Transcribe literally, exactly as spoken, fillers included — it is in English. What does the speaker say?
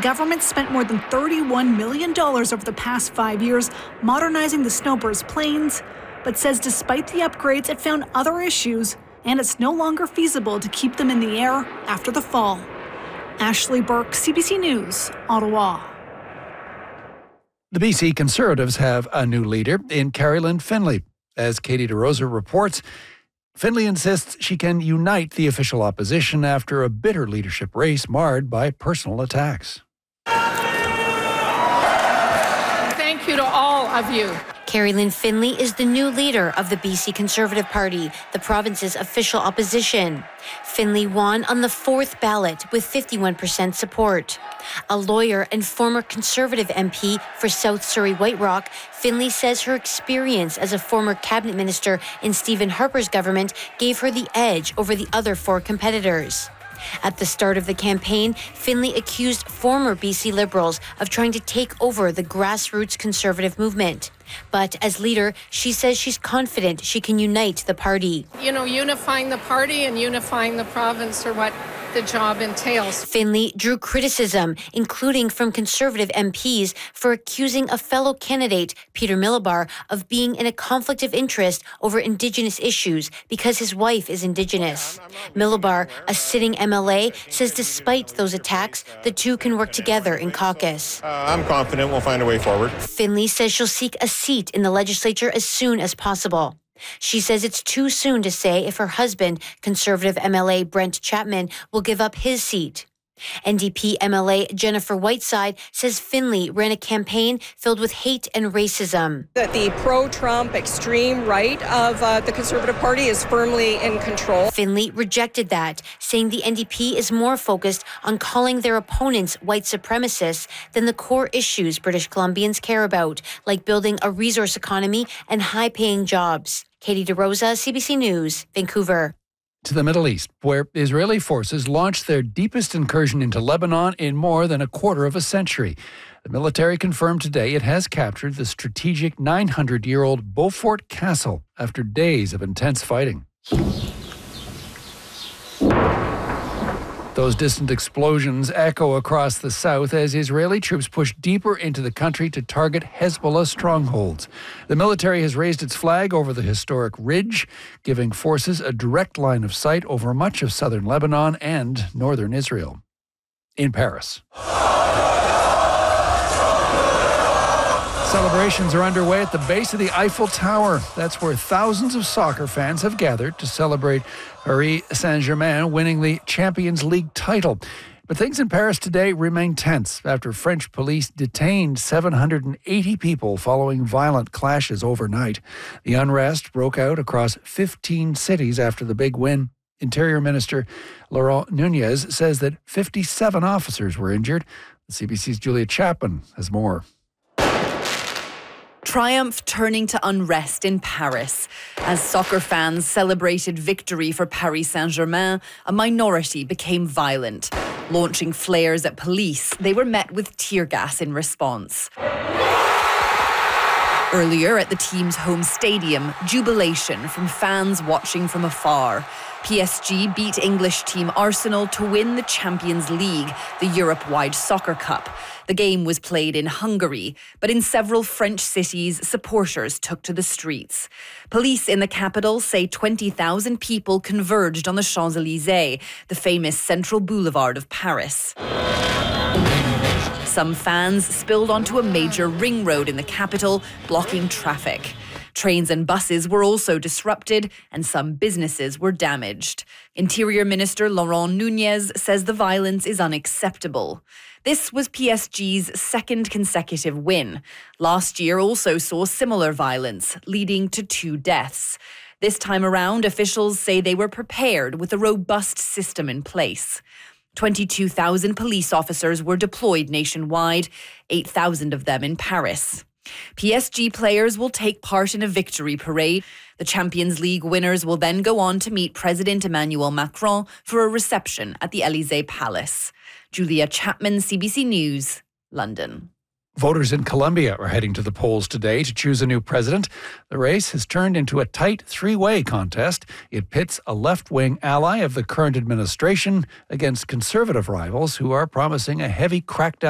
government spent more than thirty-one million dollars over the past five years modernizing the Snowbird's planes, but says despite the upgrades, it found other issues and it's no longer feasible to keep them in the air after the fall. Ashley Burke, C B C News, Ottawa. The B C Conservatives have a new leader in Carrie-Lynne Finlay. As Katie DeRosa reports, Finlay insists she can unite the official opposition after a bitter leadership race marred by personal attacks. Thank you to all of you. Carrie-Lynne Finlay is the new leader of the B C Conservative Party, the province's official opposition. Finlay won on the fourth ballot with fifty-one percent support. A lawyer and former Conservative M P for South Surrey White Rock, Finlay says her experience as a former cabinet minister in Stephen Harper's government gave her the edge over the other four competitors. At the start of the campaign, Finlay accused former B C Liberals of trying to take over the grassroots Conservative movement. But as leader, she says she's confident she can unite the party. You know, unifying the party and unifying the province are what the job entails. Finlay drew criticism, including from Conservative M Ps, for accusing a fellow candidate, Peter Millibar, of being in a conflict of interest over Indigenous issues because his wife is Indigenous. Millibar, a sitting M L A, says despite those attacks, the two can work together in caucus. Uh, I'm confident we'll find a way forward. Finlay says she'll seek a seat in the legislature as soon as possible. She says it's too soon to say if her husband, Conservative M L A Brent Chapman, will give up his seat. N D P M L A Jennifer Whiteside says Finlay ran a campaign filled with hate and racism. That the pro-Trump extreme right of uh, the Conservative Party is firmly in control. Finlay rejected that, saying the N D P is more focused on calling their opponents white supremacists than the core issues British Columbians care about, like building a resource economy and high-paying jobs. Katie DeRosa, C B C News, Vancouver. To the Middle East, where Israeli forces launched their deepest incursion into Lebanon in more than a quarter of a century. The military confirmed today it has captured the strategic nine hundred year old Beaufort Castle after days of intense fighting. Those distant explosions echo across the south as Israeli troops push deeper into the country to target Hezbollah strongholds. The military has raised its flag over the historic ridge, giving forces a direct line of sight over much of southern Lebanon and northern Israel. In Paris, celebrations are underway at the base of the Eiffel Tower. That's where thousands of soccer fans have gathered to celebrate Paris Saint-Germain winning the Champions League title. But things in Paris today remain tense after French police detained seven hundred eighty people following violent clashes overnight. The unrest broke out across fifteen cities after the big win. Interior Minister Laurent Nunez says that fifty-seven officers were injured. The C B C's Julia Chapman has more. Triumph turning to unrest in Paris. As soccer fans celebrated victory for Paris Saint-Germain, a minority became violent. Launching flares at police, they were met with tear gas in response. Earlier at the team's home stadium, jubilation from fans watching from afar. P S G beat English team Arsenal to win the Champions League, the Europe-wide soccer cup. The game was played in Hungary, but in several French cities, supporters took to the streets. Police in the capital say twenty thousand people converged on the Champs-Élysées, the famous central boulevard of Paris. Some fans spilled onto a major ring road in the capital, blocking traffic. Trains and buses were also disrupted and some businesses were damaged. Interior Minister Laurent Nunez says the violence is unacceptable. This was P S G's second consecutive win. Last year also saw similar violence, leading to two deaths. This time around, officials say they were prepared with a robust system in place. twenty-two thousand police officers were deployed nationwide, eight thousand of them in Paris. P S G players will take part in a victory parade. The Champions League winners will then go on to meet President Emmanuel Macron for a reception at the Élysée Palace. Julia Chapman, C B C News, London. Voters in Colombia are heading to the polls today to choose a new president. The race has turned into a tight three-way contest. It pits a left-wing ally of the current administration against conservative rivals who are promising a heavy crackdown